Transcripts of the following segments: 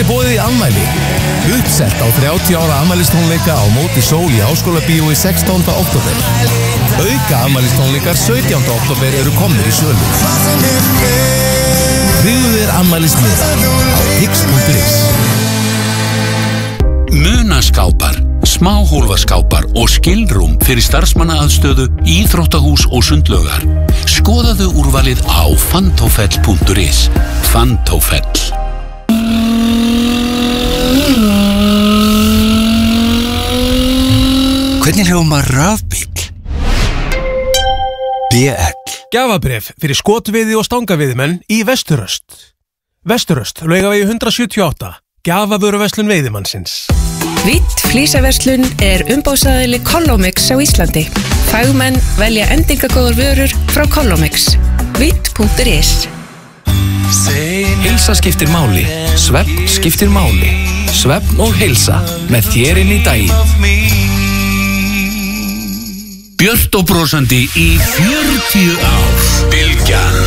boðið í afmæli. Uppsett á 30 ára afmælistónleika á Móti Sól í Háskólabíói 16. október. Auka afmælistónleikar 17. október eru komnir í sölu. Tryggðu þér afmælismiða á tix.is. Munaskápar, smáhólfaskápar og skilrúm fyrir starfsmannaaðstöðu, íþróttahús og sundlaugar. Skoðaðu úrvalið á fantofell.is. Fantofell. Hvernig hljómar rafbíll? BL. Gjafabréf fyrir skotveiði og stangaveiðimenn í Vesturöst. Vesturöst, Laugavegi 178. Gjafavöruverslun veiðimannsins. Vitt flísaverslun umboðsaðili Collomix á Íslandi. Fagmenn velja endingagóðar vörur frá Collomix. Vitt.is. Heilsa skiptir máli, svefn skiptir máli. Svefn og heilsa með þér inn í daginn. Björt og brosandi í 40 ár. Bylgjan.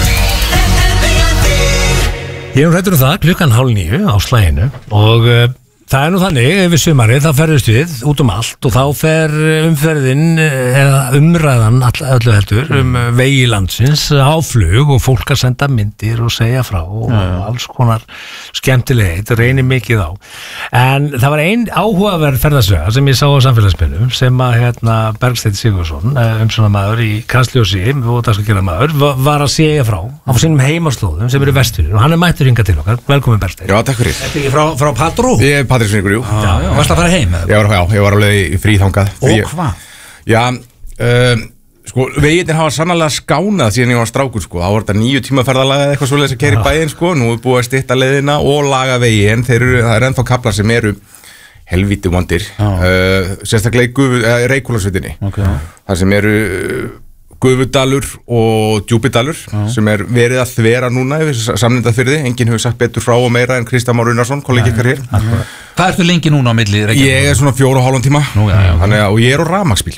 Ég hrættur það, 8:30 á slaginu og það nú þannig, yfir sumarið, þá ferðust við út allt og þá fer umferðin eða umræðan öllu heldur vegi landsins á flug og fólk að senda myndir og segja frá og alls konar skemmtilegheit, reynir mikið á. En það var ein áhugaverð ferðasvega sem ég sá á samfélagsmiðlum sem að Bergsteinn Sigurðsson, umsjónarmaður í Kastljósi og dagskrárgerðarmaður, var að segja frá á sínum heimaslóðum sem eru Vestfirðir og hann mættur hingað til okkar. Velkomin Bergsteinn. Já, takk fyrir. Þetta er ekki frá Patrú? Ég Patrísvingur, jú. Já, varst að fara heim? Ég var alveg í frí þangað. Og hvað? Já, sko, veginir hafa sannarlega skánað síðan ég var strákur, sko. Það var þetta 9 tíma ferðalag eða eitthvað svoleiðis að keyra í bæinn, sko. Nú er búið að stytta leiðina og laga veginn. Það er ennþá kaflar sem eru helvíti vondir. Sérstaklega í Reykhólasveitinni. Það sem eru Gufudalur og Djúpidalur sem er verið að þvera núna yfir samnindafyrði, enginn hefur sagt betur frá og meira en Kristján Már Unnarsson, kollegi ykkar hér. Hvað ertu lengi núna á milli? Ég er svona 4,5 tíma og ég er á rafmagnsbíl.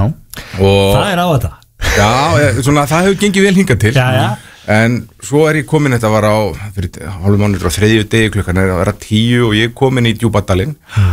Það er á þetta. Já, svona, það hefur gengið vel hingað til. En svo er ég komin, þetta var fyrir hálfum mánuður á 3. degi, klukkan er að vera 10 og ég er komin í Djúpadalinn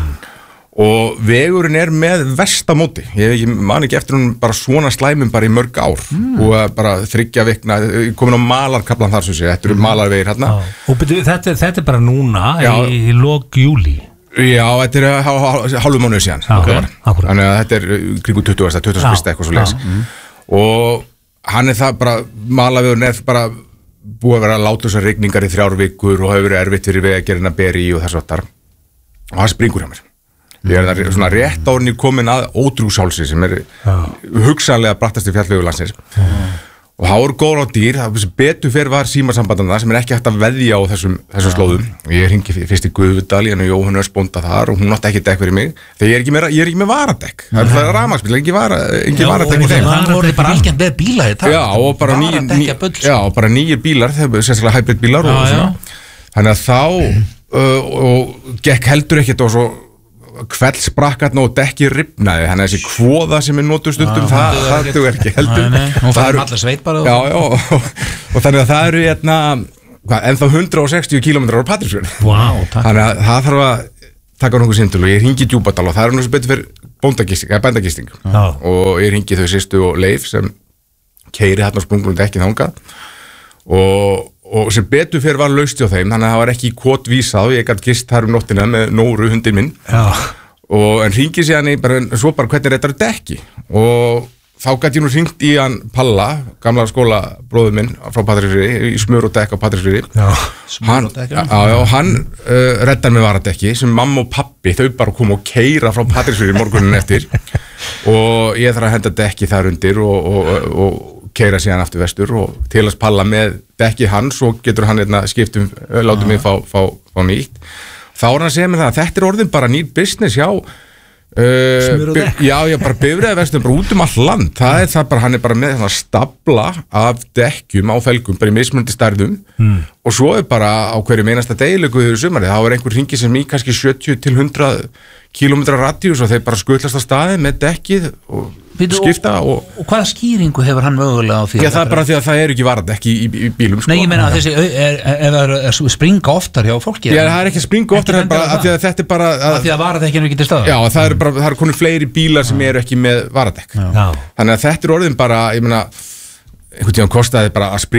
og vegurinn er með vestamóti. Ég man ekki eftir hún bara svona slæmum bara í mörg ár og bara 3 vikna, komin á malarkaflan þar sem sé, þetta eru malarvegir hérna. Og þetta er bara núna í lok júlí? Já, þetta er hálfum mánuður síðan. Þannig að þetta er kringu 21. eitthvað svo leis. Og hann er það bara, malarvegurinn er bara búið að vera að láta þessar rigningar í 3 vikur og hefur verið erfitt fyrir vegagerðina að bera í og þess aftar. Og það springur hjá mér. Ég er það svona rétt árinni komin að Ódrjúgshálsi sem er hugsanlega brattasti fjallvegur landsins. Og það voru góð á dýr, það betur fyrir var símasambandanna sem er ekki hægt að veðja á þessum slóðum. Ég hringi fyrst í Gufudal, ég og Jóhann Örsbónda þar og hún átti ekki dekk fyrir mig. Þegar ég er ekki með varadekk. Það er rafmagnsbíl, engin varadekk í þeim. Það voru bara algengt með bíla í það. Já, og bara nýjir bílar, sérstaklega hybrid bílar og svona. Þannig að þá og gekk heldur ekkert og svo kveldsprakkarn og dekki rifnaði, þannig að þessi kvóða sem er notuð stundum, það dugar ekki heldur. Nú færum allar sveit bara. Og þannig að það eru ennþá 160 km á Patrísfjörð. Þannig að það þarf að taka nokkuð símtöl og ég hringi Djúpadal og það er nú sem betur fyrir bændagisting og ég hringi þau Systu og Leif sem keyri hérna sprungunum dekkin þangað og sem betur fyrir var laust hjá þeim, þannig að það var ekki kotvísað og ég gæti gist þar nóttina með Nóru hundin minn en hringi síðan svo bara hvernig er þetta dekki og þá gæti ég nú hringt í hann Palla, gamla skólabróður minn frá Patrísfirði, í smör og dekk á Patrísfirði hann reddar með varadekki sem mamma og pappi, þau bara kom og keyra frá Patrísfirði morgunin eftir og ég þarf að henda dekki þar undir og keyra síðan aftur vestur og til að Palla með dekki hans og getur hann skiptum, látum mig fá nýtt. Þá er hann að segja mér það að þetta er orðin bara nýtt business hjá bara bifreiðaverslun bara út all land. Það er það bara, hann er bara með stafla af dekkjum á felgum bara í mismunandi stærðum og svo er bara á hverju einasta deilugu yfir sumarið, þá er einhver hringi sem í kannski 70 til 100 km radíus og þeir bara skutlast á staði með dekkið og skipta og hvaða skýringu hefur hann mögulega á því? Já, það er bara því að það ekki varadekk í bílum sko. Nei, ég meina að þessi ef það er springa oftar hjá fólki Já, það er ekki að springa oftar af því að þetta er bara af því að varadekkinu ekki til staðar Já, það er konur fleiri bílar sem eru ekki með varadekk Þannig að þetta er orðin bara, ég meina einhvern tíðan kostaði bara að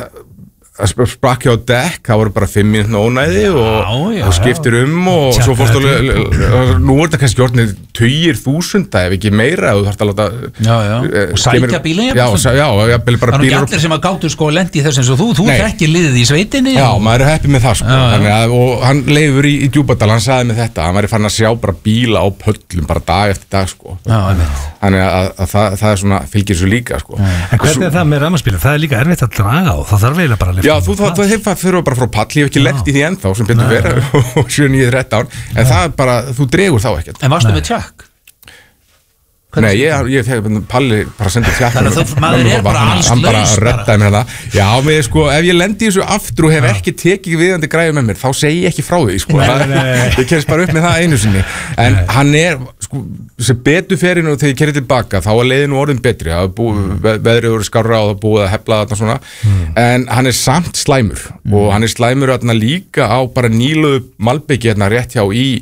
sprakki á dekk, það voru bara 5 mínútur ónæði og skiptir og svo fórst nú er þetta kannski orðnið 20.000 ef ekki meira og þú þarft að láta og sækja bílinn bara bílar það er ekki allir sem að gáttu sko lendi þess eins og þú þekkir liðið í sveitinni Já, maður er heppið með það sko og hann Leifur í Djúpadal, hann sagði með þetta hann væri fann að sjá bara bíla á pöllum bara dag eftir dag sko þannig að það er svona fylgir svo líka sko En hvernig er það með rafmagnsbíla? Það er líka erfitt að draga á, það þarf eiginlega bara Já, þú þurfa bara frá pall, ég hef ekki lent í því ennþá sem betur vera og 7-9-13 en það er bara, þú dregur þá ekkert En varstu með tjakk? Nei, ég fekk Palli bara að senda tjakk Þannig að maður er bara alls hann bara reddaði mér það Já, með sko, ef ég lendi í þessu aftur og hef ekki tekið viðandi græðu með mér þá segi ég ekki frá því, sko ég kemst bara upp með það einu sinni en hann er, sko, sem betur ferinn og þegar ég kerði tilbaka, þá var leiðin orðin betri veðrið voru skárra og það búið að hefla þarna svona en hann er samt slæmur og hann er slæmur þarna líka á bara nýluðu malbyggi hérna rétt hjá í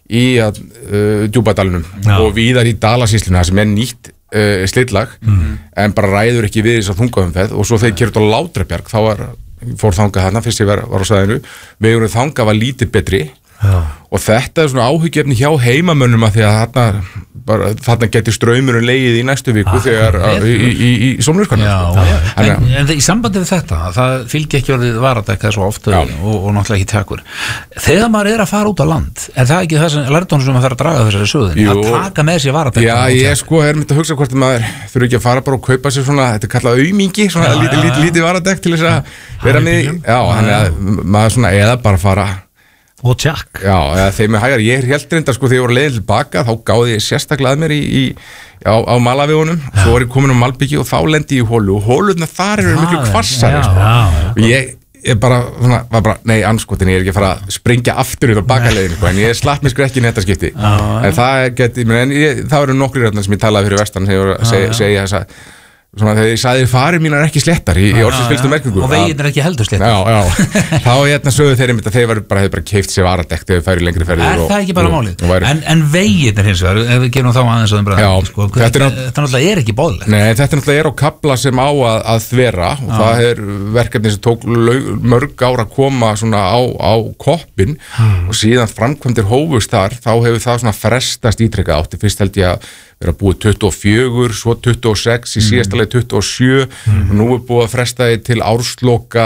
Djúpadalunum og víðar í Dalasýsluna sem er nýtt slitlag en bara ræður ekki við þess að þungaumferð og svo þegar ég kerði á Látrabjarg þá fór þangað þarna fyrst ég var á staðinu vegurinn þangað var lítið betri og þetta er svona áhyggjefni hjá heimamönnum að því að þarna getur straumurinn legið í næstu viku þegar í sómlurskvarnar En í sambandi við þetta það fylgir ekki orðið varadekk svo ofta og náttúrulega ekki tjakkur þegar maður er að fara út á land er það ekki það sem lærdónum sem maður þarf að draga þessari sögðin að taka með sér varadekk Já, ég sko er myndið að hugsa hvort maður þurfi ekki að fara bara og kaupa sér svona þetta er kallað aumingi, svona lítið varadekk til þess að vera með þannig að maður svona eða bara fara og tjakk Já, þeim er hægar, ég held reyndar sko þegar ég voru leiðin tilbaka þá gáði ég sérstaklega að mér á Malavegunum svo var ég komin á Malbyggi og þá lendi ég í hólu og hólurna þar eru miklu hvassari og ég bara, var bara, nei anskotin, ég er ekki að fara að springja aftur yfir bakaleiðinu en ég slapp mér skrekkin þetta skipti en það eru nokkrir sem ég talaði fyrir vestan sem ég voru að segja þessa svona þegar ég sagði farir mínar ekki sléttar í orðsinsfylgstu merkingu og veginn er ekki heldur sléttar þá sögðu þeir einmitt að þeir hefur bara keypt sér varadekk þegar þeir færi lengri ferðir það ekki bara málið en veginn er hins vegar ef við gerum þá aðeins þetta náttúrulega er ekki boðlegt Nei, þetta náttúrulega er á kafla sem á að þvera og það er verkefni sem tók mörg ára að koma svona á koppin og síðan framkvæmdir hófust þar þá hefur það svona frestast ítrekkað átti fyrst held ég að vera búið 24, svo 26 í síðasta leið 27 og nú er búið að fresta því til ársloka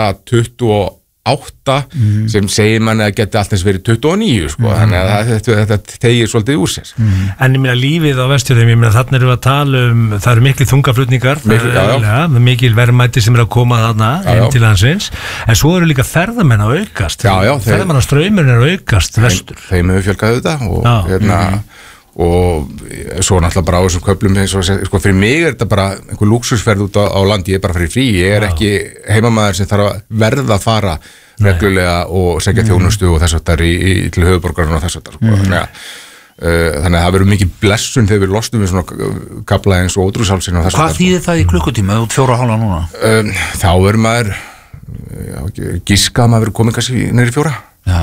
28 sem segir manni að geti alltaf verið 29 sko, þannig að þetta tegir svolítið úr sér En ég meina lífið á Vestfjörðum, ég meina þarna erum við að tala það eru miklu þungaflutningar mikil verðmæti sem er að koma þarna inn til landsins, en svo eru líka ferðamenn að aukast, ferðamenn á straumurinn er að aukast vestur Þeim hefur fjölgað þetta og svo náttúrulega bara á þessum köflum eins og sko fyrir mig er þetta bara einhver lúksusferð út á landi, ég er bara fyrir frí ég er ekki heimamaður sem þarf að verða að fara reglulega og segja þjónustu og þess að það er til höfuborgarinn og þess að það þannig að það verður mikið blessun þegar við lostum við svona kafla eins og Ódrúðsálsinn og þess að Hvað þýðir það í klukkutíma út 4,5 núna? Þá verður maður giska að maður verður komið kannski neyri 4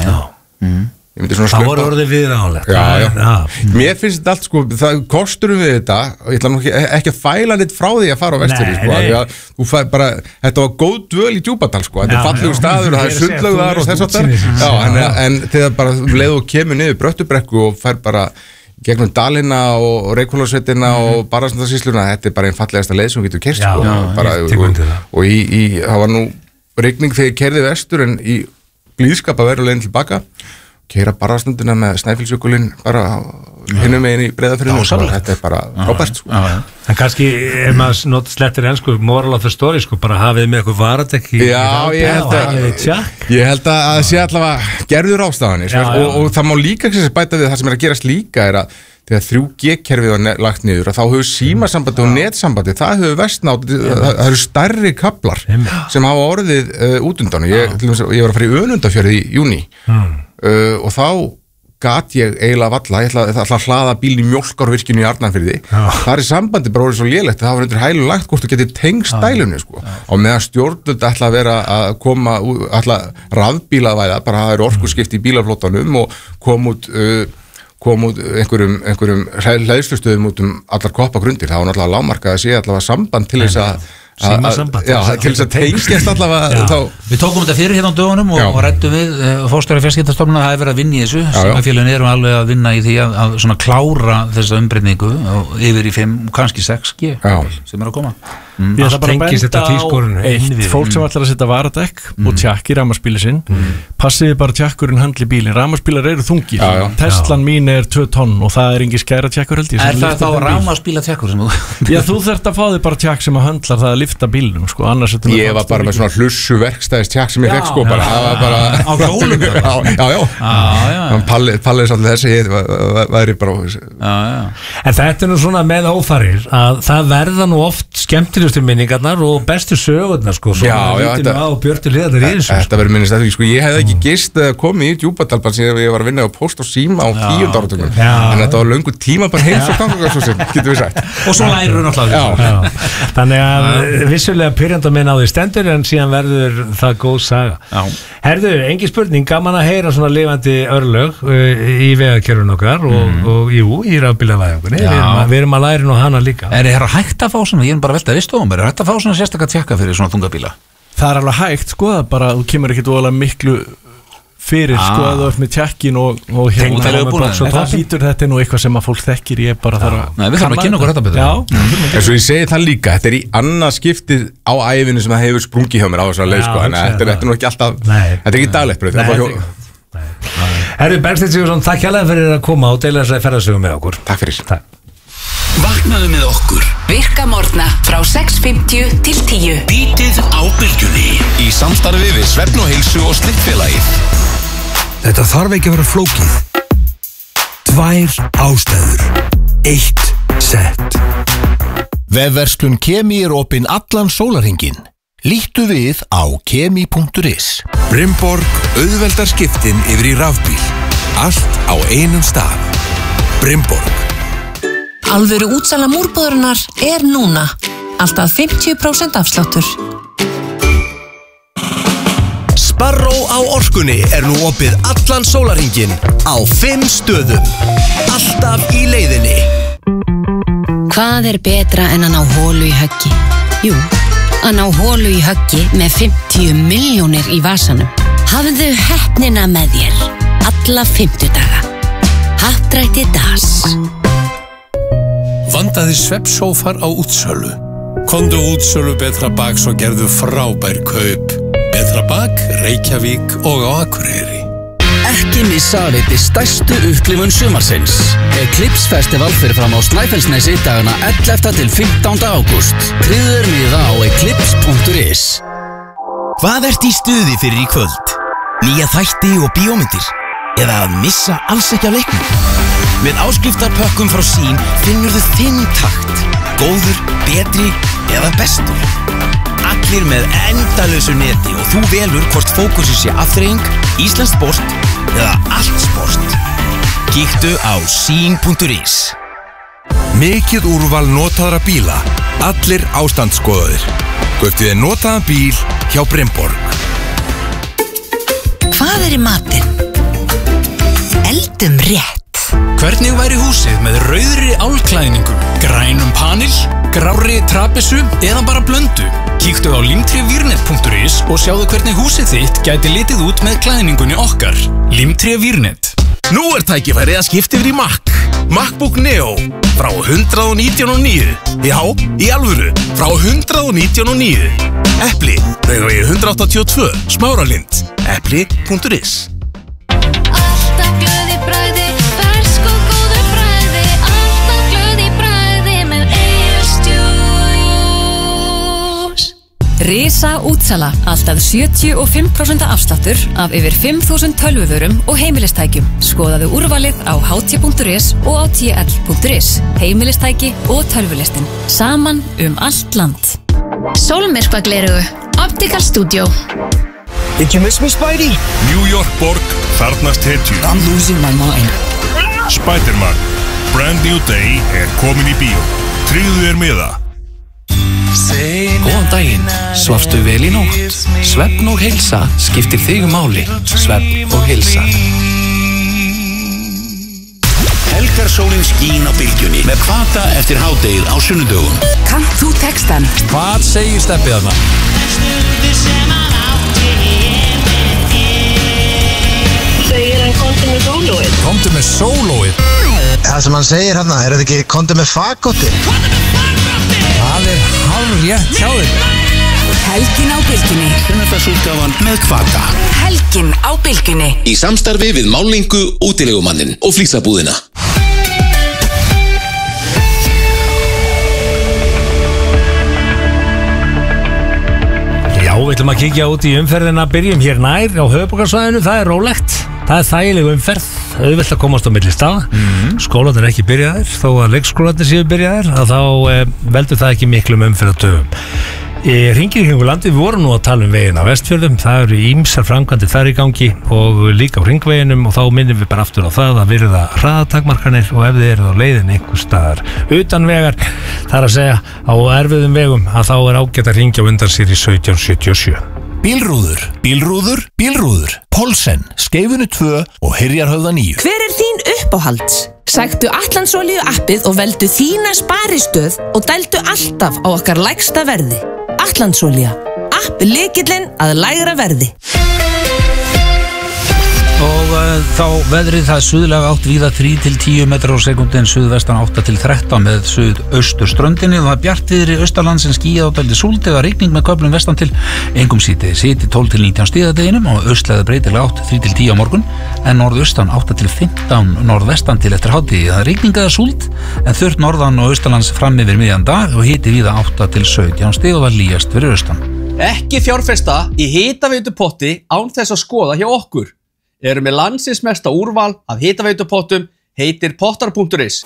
Það voru orðið viðráðanlegt Mér finnst þetta allt sko það kosturum við þetta og ég ætla nú ekki að fæla neitt frá því að fara á Vestfirði sko þú fær bara, þetta var góð dvöl í Djúpadal sko, þetta er fallegur staður og það er sundlaugar og þess aftar en þegar bara leið og kemur niður Bröttubrekku og fær bara gegnum Dalina og Reykhólasveitina og Barðastrandarsýsluna, þetta er bara einn fallegasta leið sem við getum keyrt og það var nú rigning þegar ég keyrði vestur en í blíðskap að vera leiðin tilbaka keyra Barðastundina með Snæfellsjökulinn bara hinum megin í Breiðafirðinum þetta er bara frábært sko. En kannski ef maður slettir enn sko moral of the story sko bara hafið með eitthvað varadekk ég held að það sé allavega gerður ástafanir og það má líka bæta við það sem er að gerast líka er að þegar 3G-kerfið var lagt niður þá hefur símasambandi og netsambandi það hefur versnað, það eru stærri kablar sem hafa orðið út undan ég var að fara í Önundarfjörð í júní og þá gat ég eiginlega valla, ég ætla að hlaða bíl í Mjólkárvirkjunni í Arnarfirði. Það er sambandi bara orðið svo lélegt, það var undir hælu lagt hvort þú getið tengst dælunni, sko. Og meðan stjórnvöld ætla að vera að koma, ætla rafbílavæða, bara það eru orkuskipti í bílaflótanum og kom út einhverjum hleðslustöðum út allar koppagrundir, það var náttúrulega lágmarkað að sé allavega samband til þess að til þess að tengjast allavega þá. Við tókum þetta fyrir hérna á dögunum og ræddum við fórstjóri fjarskiptastofnunar að það hefur verið að vinna í þessu. Símafélögin eru alveg að vinna í því að svona klára þessa umbreytingu yfir í 5, kannski 6G sem er að koma. Ég ætla bara að benda á eitt fólk sem ætlar að setja varadekk og tjakki rafmagnsbíli sinn. Passiði bara tjakkurinn handli bílinn. Rafmagnsbílar eru þungir. Teslan mín er 2 tonn og það er engin skæra tjakkur held ég. Er það þá rafmagnsbíla tjakkur sem þú? Já, þú þarft að fá þig bara tjakk sem að höndlar það að lifta bílnum, sko, annars þetta. Ég var bara með svona hlussu verkstæðis tjakk sem ég fekk, sko, bara. Það var bara á hjólum. Já. Pallið svolítið þessi væri bara. En þetta er nú svona með ófarir að það verða nú oft skemmtilegustu minningarnar og bestu sögurnar, sko. Já, þetta á Björn til hliðar í þessu. Þetta verður minnist eftir, sko, ég hefði ekki gist að koma í Djúpadal bara síðan ég var að vinna á Post og Síma á 10. áratugum. En þetta var löngu tíma bara heils og gangarsúsin, getur við sagt. Og svo lærir við náttúrulega. Þannig að vissulega pyrjandaminn á því stendur en síðan verður það góð saga. Herðu, engin spurning, gaman að heyra svona lifandi örlög í vegakerfinu okkar og jú, í rafbílavæðingunni. Við erum að læra nú hana líka. Er hægt að fá svona, ég bara velta er hægt að fá svona sérstaklega tjekka fyrir svona þungabíla? Það er alveg hægt, sko, bara þú kemur ekkert óalega miklu fyrir, sko, að þú ert með tjekkin og hérna það lítur þetta nú eitthvað sem að fólk þekkir, ég bara þarf að Nei, við þarfum að kynna okkur þetta betur. En svo ég segi það líka, þetta er í annað skiptið á ævinu sem það hefur sprungið hjá mér á þessari leið, sko, en þetta er nú ekki alltaf, þetta er ekki daglegt bröð. Herri Bergsteinn Sigurðsson, takk hérlega fyrir að koma og deila þessari ferðarsögum með okkur. Takk fyrir. Vaknaðu með okkur Virka morgna frá 6:50 til 10. Bítið á bylgjunni Í samstarfi við Svefn og Heilsu og Slippfélagið. Þetta þarf ekki að vera flókið. 2 ástæður. 1 sett. Vefverslun Kemi er opinn allan sólarhringinn. Líttu við á kemi.is. Brimborg auðveldar skiptin yfir í rafbíl. Allt á einum stað. Brimborg. Alvöru útsala múrbúðurinnar er núna. Alltaf 50% afsláttur. Sparró á Orkunni er nú opið allan sólarhringinn á 5 stöðum. Alltaf í leiðinni. Hvað er betra en að ná holu í höggi? Jú, að ná holu í höggi með 50 milljónir í vasanum. Hafðu heppnina með þér alla 50 daga. Happdrætti DAS. Vandaði svefnsófar á útsölu. Komdu útsölu Betra Baks og gerðu frábær kaup. Betra Bak, Reykjavík og á Akureyri. Ekki missa af einni stærstu upplifun sumarsins. Eclipse Festival fyrir fram á Snæfellsnesi dagana 11. til 15. ágúst. Tryggður miða á eclipse.is. Hvað ert í stuði fyrir í kvöld? Nýja þætti og bíómyndir? Eða að missa alls ekki af leiknum? Með áskriftarpökkum frá Sín finnurðu þinn takt. Góður, betri eða bestur. Allir með endalausu neti og þú velur hvort fókusið sé afþreying, íslenskt sport eða allt sport. Kíktu á sín.is. Mikið úrval notaðra bíla. Allir ástandsskoðaðir. Kauptu þér notaðan bíl hjá Brimborg. Hvað er í matinn? Eldum rétt. Hvernig væri húsið með rauðri álklæðningu, grænum panel, grárri trapissu eða bara blöndu? Kíktu á limtrévírnet.is og sjáðu hvernig húsið þitt gæti litið út með klæðningunni okkar. Limtrévírnet. Nú er tækifærið að skipta yfir í Mac. MacBook Neo frá 119.9. Já, í alvöru, frá 119.9. Epli, Laugavegi 182, Smáralind. Epli.is. Alltaf glöð í bragði, fersk og góðu bragði. Alltaf glöð í bragði með Egilsdjús. Risa útsala, alltaf 75% afsláttur af yfir 5.000 tölvuvörum og heimilistækjum. Skoðaðu úrvalið á ht.is og á tl.is. Heimilistæki og tölvulistin. Saman allt land. Sólmyrkvaglerugu, Optical Studio. Did you miss me, Spidey? New York borg þarnast hetju. I'm losing my mind. Spider-Man, Brand New Day komin í bíó. Tryggðu miða. Góðan daginn, svafstu vel í nótt? Svefn og heilsa skiptir þig máli. Svefn og heilsa. Helgarsólin skín á bylgjunni með Kvata eftir hádegið á sunnudögum. Kannt þú textan? Hvað segir steppið þarna? Segir hann komdu með sólóið. Komdu með sólóið? Það sem hann segir hérna, þetta ekki komdu með faggotti? Það hálfrétt hjá þér. Helgin á bylgjunni. Sunnudagsútgáfan með Kvata. Helgin á bylgjunni. Í samstarfi við Málingu, útilegumannin og flísabúðina. Já, við ætlum að kíkja út í umferðina, byrjum hér nær á höfuðborgarsvæðinu, það rólegt, það þægileg umferð, auðvelt að komast á milli staða, skólarnir ekki byrjaðir, þó að leikskólarnir séu byrjaðir, að þá veldur það ekki miklum umferðartöfum. Hringir í kringum landið, við vorum nú að tala veginn á Vestfjörðum, það eru ýmsar framkvæmdir þar í gangi og líka á hringveginum og þá minnum við bara aftur á það að virða hraðatakmarkanir og ef þið eru á leiðin einhvers staðar utan vegar, þar að segja á erfiðum vegum að þá ágætt að hringja undan sér í 1777. Bílrúður, Pólsen, Skeifunu 2 og Hyrjarhöfða 9. Hver þín uppáhalds? Sæktu Atlandsolíu appið og veldu þína sparistöð og dældu alltaf á okkar lægsta verði. Atlandsolía, app lykillinn að lægra verði. Og þá veðrið það suðlæg átt víða 3-10 metrar á sekúndu en suðvestan 8-13 með suðaustur ströndinni og það bjartiðri austalands en skýjað og dældi súld eða rigning með köflum vestan til engum síti 12-19 stíðadeginum og austlæði breytilega átt 3-10 á morgun en norðaustan 8-15 norðvestan til eftir hádegi. Það rigning eða súld en þurrt norðan og austalands fram yfir miðjan dag og hiti víða 8-17 stig og það lýjast fyrir austan. Ekki fjárfesta í hitaveitupotti án þess að skoða hjá okkur. Erum með landsins mesta úrval af hitaveitupottum, heitir pottar.is.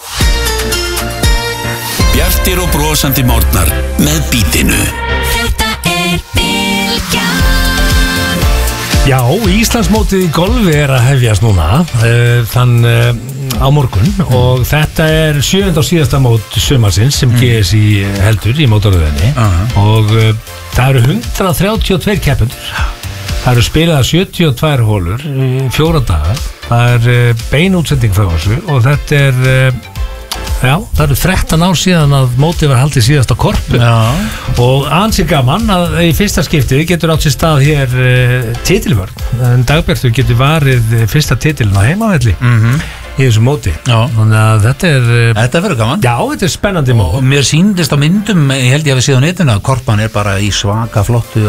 Bjartir og brosandi morgnar með Bítinu. Þetta Bylgjan. Já, Íslandsmótið í golfi að hefjast núna á morgun og þetta 7. og síðasta mót sumarsins sem GSI heldur í mótaröðinni og það eru 132 keppendur. Það eru spilaðar 72 hólur í 4 daga. Það bein útsending frá þessu og þetta það eru 13 ár síðan að mótið var haldið síðast á Korpu og ansi gaman að í fyrsta skiptið getur átt sér stað hér titilvörn en Dagbjartur getur varið fyrsta titilin á heimavelli í þessu móti. Þannig að þetta verður gaman. Já, þetta spennandi mót. Og mér sýndist á myndum, ég held ég að við séð á netinu að Korpan bara í svaka flottu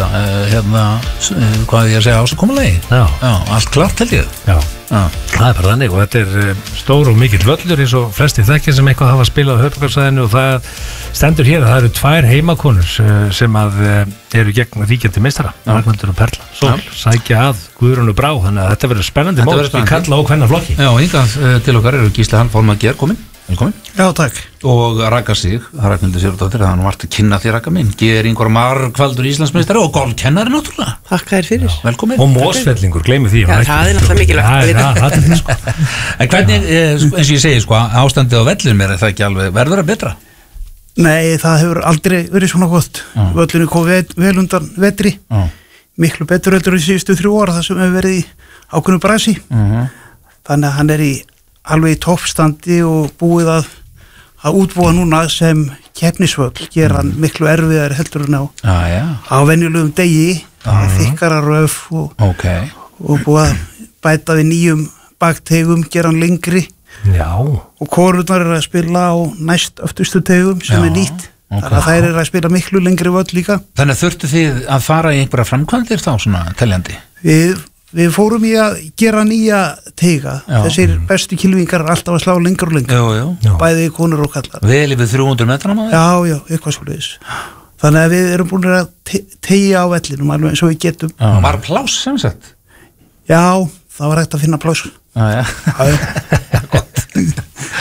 hvað ég að segja ásakomulegi. Já, allt klart held ég. Já, það bara þannig og þetta stór og mikill völlur eins og flesti þekkja sem eitthvað hafa spilað á höfuðborgarsvæðinu og það stendur hér að það eru 2 heimakonur sem eru gegn ríkjandi meistara, Ragnhildur og Perla Sól, sækja að Guðrúnu Brá, þannig að þetta verður spennandi mót í kalla og kvenna flokki. Já, hingað til okkar eru Gísli Hallformager komin. Velkomin. Já, takk. Og Raka sig, Ragnhildur Sigurðardóttir, það var að kynna þér Raka minn. Geir Ingvar margfaldur Íslandsmeistari og golfkennari náttúrulega. Þakka þér fyrir. Velkomin. Og Mosfellingur, gleymi því. Já, það náttúrulega mikilvægt. En hvernig, eins og ég segi, ástandið á vellinum það ekki alveg verður að betra? Nei, það hefur aldrei verið svona gott. Völlinu kom vel undan vetri. Miklu betur heldur í síðustu 3 ára það sem hefur verið í ákveðnu brasi. Þannig að hann í alveg í toppstandi og búið að útbúa núna sem keppnisvöll, gera hann miklu erfiðar heldur en á venjulegum degi, þykkara röf og búið að bæta við nýjum baktegum, gera hann lengri. Já. Og korurnar að spila á næst öftustu tegum sem nýtt. Þannig að þær að spila miklu lengri völl líka. Þannig að þurftu þið að fara í einhverja framkvæmdir þá svona teljandi? Við fórum í að gera nýja teiga. Þessir bestu kylfingar alltaf að slá lengur og lengur. Bæði konur og kallar. Vel yfir 300 metra maður? Já, eitthvað svolítið. Þannig að við erum búin að tegja á vellinum alveg eins og við getum. Var pláss sem sagt? Já, það var hægt að finna pláss. Gott.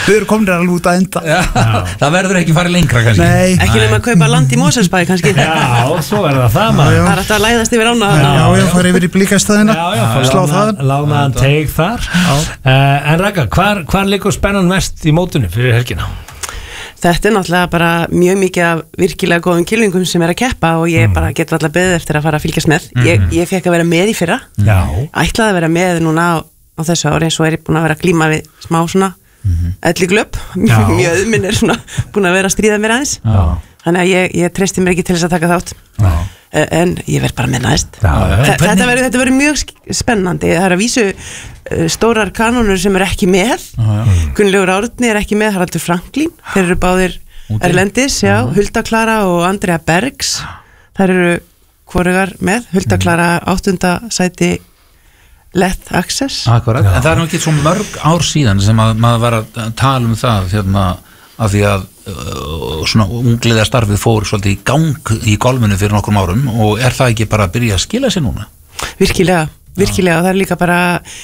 Við erum komin alveg út að enda. Það verður ekki farið lengra kannski. Nei. Ekki nema að kaupa land í Mosfellsbæ kannski. Já, svo það maður. Það er alltaf að læðast yfir ána. Já, fara yfir í Blíkastæðina. Slá það. Lánaðan teik þar. En Raka, hvar liggur spennan mest í mótinu fyrir helgina? Þetta er náttúrulega bara mjög mikið af virkilega góðum kylfingum sem er að keppa og ég bara get alltaf beðið eftir að fara að fylgjast með. Ég fekk að vera með í fyrra. Ætlaði að vera með núna á þessu ári, eins og er ég búin að vera að glíma við smá svona elliglöp. Mjög minn er svona búin að vera að stríða mér aðeins. Þannig að ég treysti mér ekki til þess að taka þátt. En ég verð bara með næst. Þetta verður mjög spennandi. Það er að vísu stórar kanónur sem eru ekki með. Gunnlaugur Árni er ekki með, Haraldur Franklín. Þeir eru báðir erlendis, Hulda Klara og Andrea Bergs. Þær eru hvorugar með. Hulda Klara 8. sæti Let Access. Akkurat. En það er nú ekki svo mörg ár síðan sem að maður var að tala það hérna af því að svona ungliða starfið fór svolítið í gang í golfinu fyrir nokkrum árum og er það ekki bara að byrja að skila sig núna? Virkilega, það er líka bara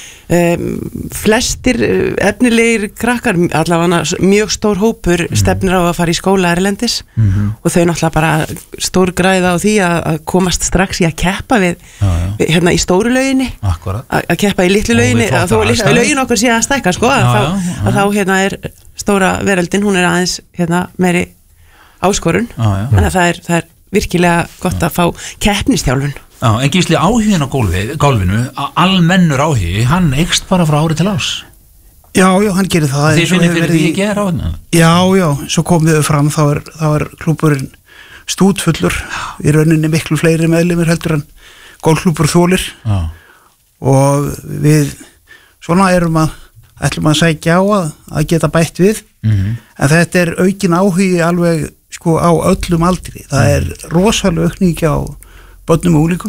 flestir efnilegir krakkar, allavega mjög stór hópur stefnir á að fara í skóla erlendis og þau náttúrulega bara stór græða á því að komast strax í að keppa við hérna í stóru lauginni að keppa í litlu lauginni að þó laugin okkur sé að stækka sko að þá hérna er stóra veröldin, hún er aðeins hérna meiri áskorun þannig að það er virkilega gott að fá keppnistjálfun. En Gísli, áhugin á golfinu, almennur áhugi, hann eykst bara frá ári til árs. Já, hann gerir það. Þið finnir fyrir því að gera á hérna? Já, svo komum við fram, þá er klúburinn stútfullur, í rauninni miklu fleiri meðlimir heldur en golfklúbur þolir og við svona ætlum að sækja á að geta bætt við en þetta er aukin áhugi alveg sko á öllum aldri. Það er rosalega aukning á börnum og úlingum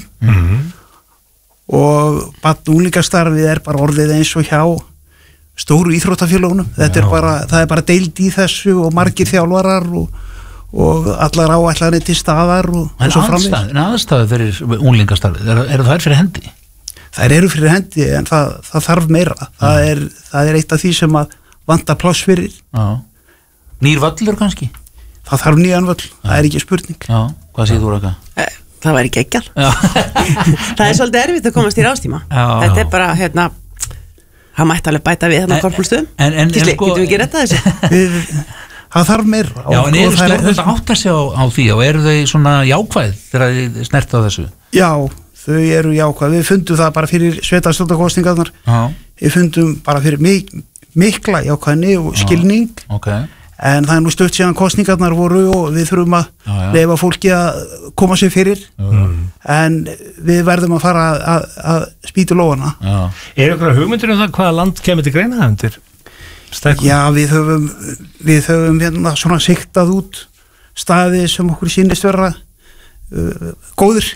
og barn- og úlingastarfið er bara orðið eins og hjá stóru íþróttafélögunum. Það er bara deild í þessu og margir þjálfarar og allar áætlanir til staðar og svo framvegis. En aðstæður fyrir úlingastarfið, eru þær fyrir hendi? Þær eru fyrir hendi en það þarf meira. Það er eitt af því sem að vanta pláss fyrir. Nýr völlur kannski? Það þarf nýjan völl, það er ekki spurning. Hvað segir þú, Raka? Það væri geggjal. Það er svolítið erfitt að komast í rástíma. Þetta er bara, það mætti alveg bæta við þarna korpúlstöðum. Gísli, getum við ekki rétta þessu? Það þarf meira. Já, en eru stjórnvöld að átta sig á því og eru þau svona jákvæð þegar þið snerta á þessu? Já, þau eru jákvæð. Við fundum það bara fyrir sveitarstjórnarkosningarnar. Við fundum bara fyrir mikla jákvæðni og skilning. En það er nú stöft síðan kosningarnar voru og við þurfum að leyfa fólki að koma sér fyrir en við verðum að fara að spýta lóana. Er ykkur hugmyndir um það hvaða land kemur til greina undir? Já, við höfum hérna svona siktað út staði sem okkur sýnist vera góður.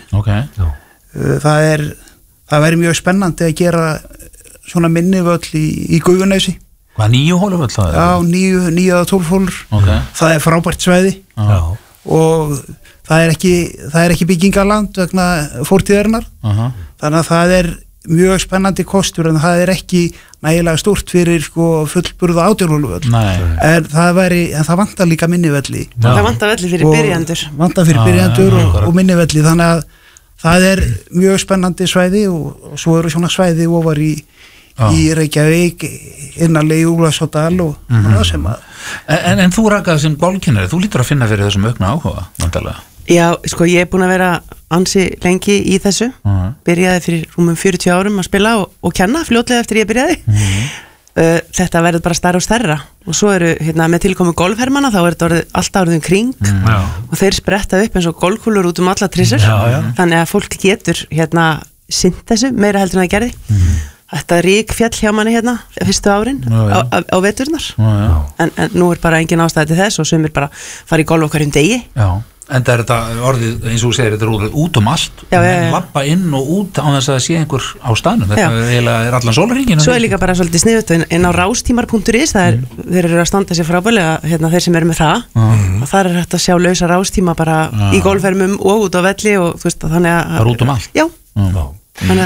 Það væri mjög spennandi að gera svona minni völl í Gufunesi. Hvað, 9 hólur völl það er? Já, 9 eða 12 hólur. Það er frábært svæði og það er ekki byggingaland vegna fortíðarinnar. Þannig að það er mjög spennandi kostur en það er ekki nægilega stórt fyrir sko fullburða 18 hólu völl. En það vantar líka minni velli. Það vantar velli fyrir byrjandur. Vantar fyrir byrjandur og minni velli þannig að það er mjög spennandi svæði og svo eru svona svæði ofar í Reykjavík innanlega í Úlfarsárdal og það sem að En þú Raka sem golfkennari, þú lítur að finna fyrir þessum aukna áhuga vantarlega. Já, sko ég er búin að vera ansi lengi í þessu byrjaði fyrir rúmum 40 árum að spila og kenna fljótlega eftir ég byrjaði þetta verður bara stærra og stærra og svo eru hérna með tilkomu golfhermana þá er þetta alltaf orðin kring og þeir spretta upp eins og golfkúlur út alla trissur þannig að fólk getur hérna sinnt þessu meira heldur en það gerði Þetta rík fjall hjá manni hérna fyrstu árin á veturnar en nú er bara engin ástæði til þess og sumir bara fara í golf okkar degi En það er þetta orðið, eins og þú segir, þetta er orðið út allt lappa inn og út á þess að sé einhver á staðnum þetta er allan sólarhringin Svo er líka bara svolítið sniðut inn á rástímar.is þeir eru að standa sér frábælega hérna, þeir sem eru með það og þar er hægt að sjá lausa rástíma bara í golfhermum og út á velli og þú veist þannig að það er út allt Já, þannig að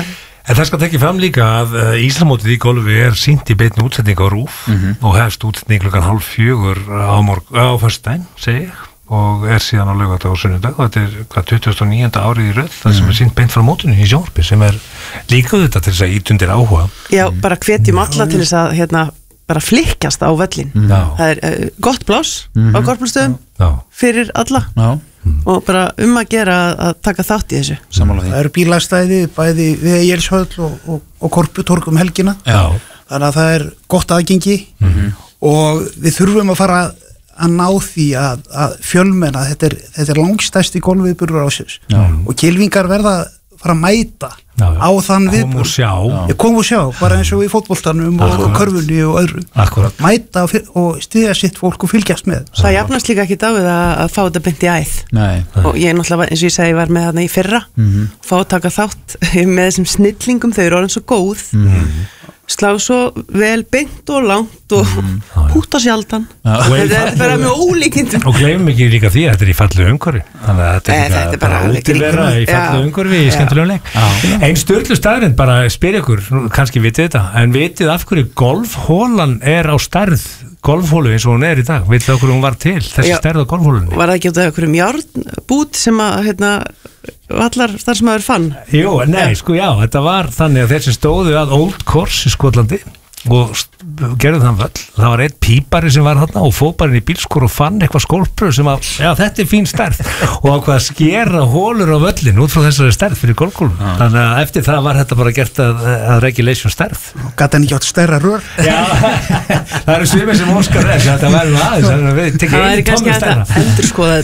En það skal tekja fram líka að Íslamótið í golfi sýnt í beinni útsetning á RÚV og hefst útsetning klukkan 3:30 á föstudaginn, segi ég, og síðan á laugardag og sunnudag og þetta 29. árið í röð það sem sýnt beint frá mótinu í sjónvarpi sem líka þetta til þess að ítundir áhuga. Já, bara hvetjum alla til þess að bara flikkast á völlin. Það gott pláss á golfstöðum fyrir alla. Og bara að gera að taka þátt í þessu. Það eru bílastæði bæði við Egilshöll og Korputorg helgina. Þannig að það gott aðgengi og við þurfum að fara að ná því að fjölmenna þetta langstæsti golfviðburður ásins og kylfingar verða fara að mæta á þann viðburð. Kom og sjá, bara eins og í fótboltanum og körfunni og öðru. Mæta og styðja sitt fólk og fylgjast með. Það jafnast líka ekki á við að fá þetta beint í æð. Og ég náttúrulega, eins og ég segi, var með þarna í fyrra, fá að taka þátt með þessum snillingum, þau eru orðin svo góð, slá svo vel beint og langt og púta sjaldan. Þetta bara mjög ólíkindum. Og gleymum ekki líka því að þetta í fallegu umhverfi. Þannig að þetta er bara útivera í fallegu umhverfi í skemmtilegum leik. Einn sturlu staðrind, bara spyr ykkur, kannski vitið þetta, en vitið af hverju golfhólan á stærð golfhólu eins og hún í dag? Vitið af hverju hún var til, þessi stærð á golfhólunni? Var það ekki út af einhverjum járnbút sem að, allar þar sem aður fann? Jú, nei, þetta var þannig að þeir sem stóðu að Old Course í Skotlandi og gerðu þann völl, það var einn pípari sem var þarna og fóparinn í bílskur og fann eitthvað skólpröf sem að, þetta er fín stærð og ákvað að skera hólur á völlin út frá þessari stærð fyrir golfkúlum. Þannig að eftir það var þetta bara gert að regulation stærð. Gat hann ekki átt stærra rör? Já, það eru svimir sem óskar þess þetta væri aðeins, þannig að við tekja einn tómi stærra. Það er endurskoða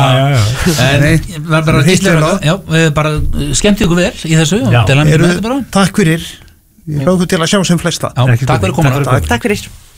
þetta eitthvað. Bara skemmti ykkur vel í þessu. Takk fyrir. Ég hlóðu til að sjá sem flesta. Takk fyrir komuna. Takk fyrir.